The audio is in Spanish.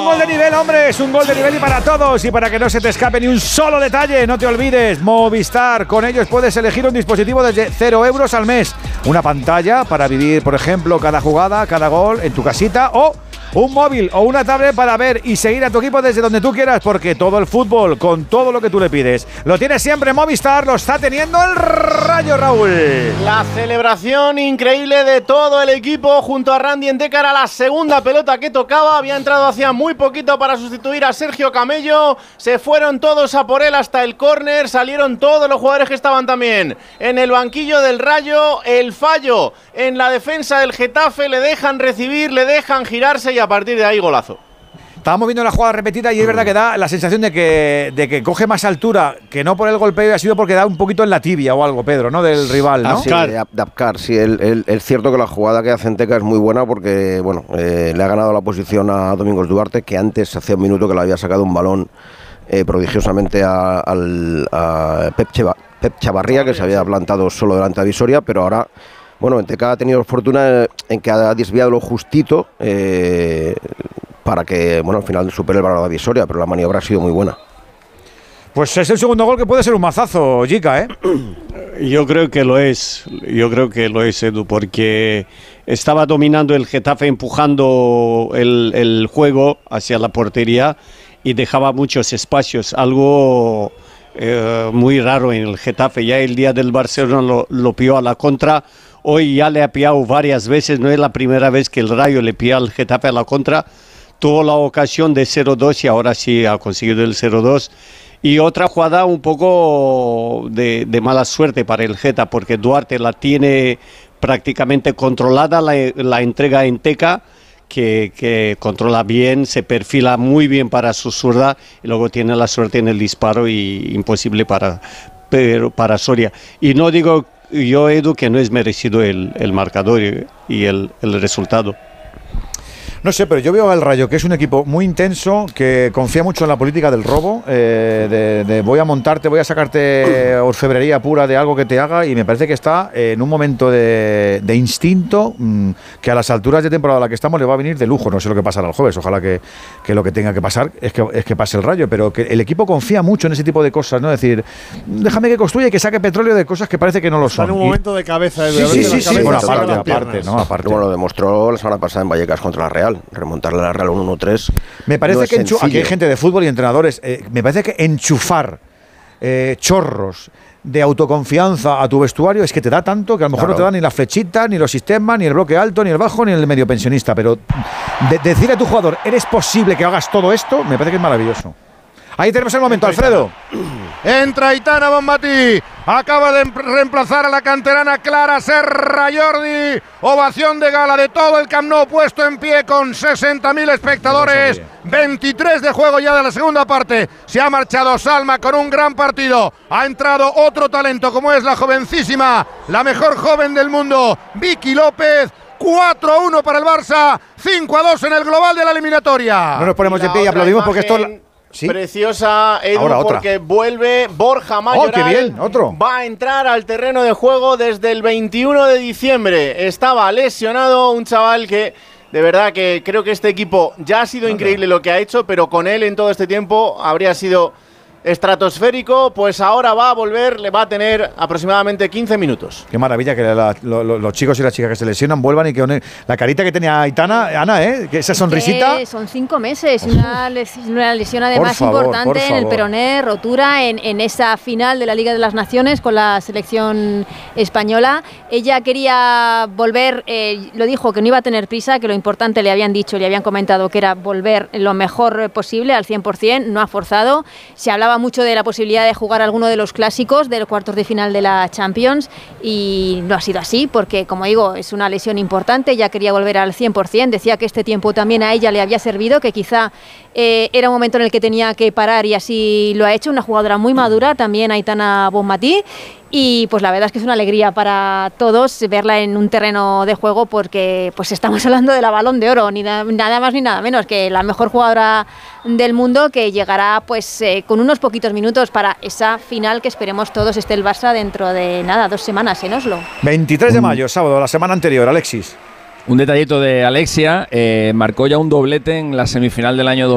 gol de nivel, hombre, es un gol de nivel y para todos. Y para que no se te escape ni un solo detalle, no te olvides, Movistar. Con ellos puedes elegir un dispositivo desde 0 euros al mes. Una pantalla para vivir, por ejemplo, cada jugada, cada gol en tu casita, o un móvil o una tablet para ver y seguir a tu equipo desde donde tú quieras, porque todo el fútbol, con todo lo que tú le pides, lo tienes siempre Movistar, lo está teniendo el Rayo, Raúl. La celebración increíble de todo el equipo junto a Randy Entecar a la segunda pelota que tocaba. Había entrado hacía muy poquito para sustituir a Sergio Camello. Se fueron todos a por él hasta el córner. Salieron todos los jugadores que estaban también en el banquillo del Rayo. El fallo en la defensa del Getafe, le dejan recibir, le dejan girarse y a partir de ahí golazo. Estábamos viendo la jugada repetida y es verdad que da la sensación de que coge más altura, que no por el golpeo, ha sido porque da un poquito en la tibia o algo, Pedro, ¿no? Del rival, ¿no? Sí, de Abkar, sí. Es cierto que la jugada que hace Enteca es muy buena porque, bueno, le ha ganado la posición a Domingos Duarte, que antes, hace un minuto, que le había sacado un balón prodigiosamente a Pep Chavarría, que se había plantado solo delante de Visoria, pero ahora, bueno, Enteca ha tenido fortuna en que ha desviado lo justito para que, bueno, al final supere el valor de Visoria, pero la maniobra ha sido muy buena. Pues es el segundo gol que puede ser un mazazo, Jica, ¿eh? Yo creo que lo es, Edu, porque estaba dominando el Getafe, empujando el juego hacia la portería y dejaba muchos espacios, algo muy raro en el Getafe. Ya el día del Barcelona lo pilló a la contra, hoy ya le ha pillado varias veces, no es la primera vez que el Rayo le pilla al Getafe a la contra. Tuvo la ocasión de 0-2 y ahora sí ha conseguido el 0-2. Y otra jugada un poco de mala suerte para el Geta, porque Duarte la tiene prácticamente controlada, la entrega en Enteca, que controla bien, se perfila muy bien para su zurda y luego tiene la suerte en el disparo y imposible para Soria. Y no digo yo, Edu, que no es merecido el marcador y el resultado. No sé, pero yo veo al Rayo, que es un equipo muy intenso, que confía mucho en la política del robo, de voy a montarte, voy a sacarte orfebrería pura de algo que te haga, y me parece que está en un momento de instinto que a las alturas de temporada a la que estamos le va a venir de lujo. No sé lo que pasará el jueves, ojalá que lo que tenga que pasar es que pase el Rayo, pero que el equipo confía mucho en ese tipo de cosas, ¿no? Es decir, déjame que construya y que saque petróleo de cosas que parece que no lo son. Está en un momento de cabeza. Sí. Bueno, aparte. Bueno, lo demostró la semana pasada en Vallecas contra la Real. Remontarle a la Real 1-3. Me parece no que aquí hay gente de fútbol y entrenadores. Me parece que enchufar chorros de autoconfianza a tu vestuario es que te da tanto que a lo mejor no te da ni la flechita, ni los sistemas, ni el bloque alto, ni el bajo, ni el medio pensionista. Pero decir a tu jugador, ¿eres posible que hagas todo esto? Me parece que es maravilloso. Ahí tenemos el momento, Alfredo. Entra Aitana Bonmatí. Acaba de reemplazar a la canterana Clara Serra Jordi. Ovación de gala de todo el Camp Nou puesto en pie con 60.000 espectadores. 23 de juego ya de la segunda parte. Se ha marchado Salma con un gran partido. Ha entrado otro talento como es la jovencísima, la mejor joven del mundo, Vicky López. 4-1 para el Barça, 5-2 en el global de la eliminatoria. No nos ponemos de pie y aplaudimos porque esto... ¿Sí? Preciosa, Edu, porque vuelve Borja Mayoral. ¡Oh, qué bien! Otro. Va a entrar al terreno de juego desde el 21 de diciembre. Estaba lesionado, un chaval que, de verdad, que creo que este equipo ya ha sido increíble lo que ha hecho, pero con él en todo este tiempo habría sido estratosférico. Pues ahora va a volver, le va a tener aproximadamente 15 minutos. Qué maravilla que los chicos y las chicas que se lesionan vuelvan y que la carita que tenía Aitana, Ana, que esa sonrisita. Son 5 meses, una lesión además importante en el peroné, rotura en esa final de la Liga de las Naciones con la selección española. Ella quería volver, lo dijo que no iba a tener prisa, que lo importante le habían dicho, le habían comentado que era volver lo mejor posible al 100%, no ha forzado. Se hablaba mucho de la posibilidad de jugar alguno de los clásicos de los cuartos de final de la Champions y no ha sido así porque, como digo, es una lesión importante. Ella quería volver al 100%, decía que este tiempo también a ella le había servido, que quizá era un momento en el que tenía que parar y así lo ha hecho. Una jugadora muy madura también, Aitana Bonmatí. Y pues la verdad es que es una alegría para todos verla en un terreno de juego porque pues estamos hablando de la Balón de Oro, ni nada más ni nada menos que la mejor jugadora del mundo, que llegará pues con unos poquitos minutos para esa final que esperemos todos esté el Barça dentro de 2 semanas en Oslo. 23 de mayo, sábado, la semana anterior, Alexis. Un detallito de Alexia, marcó ya un doblete en la semifinal del año